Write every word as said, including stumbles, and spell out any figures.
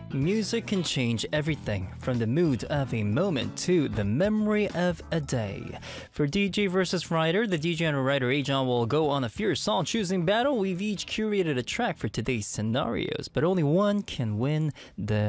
Music can change everything from the mood of a moment to the memory of a day. For D J versus writer, the D J and writer Ajon will go on a fierce song-choosing battle. We've each curated a track for today's scenarios, but only one can win the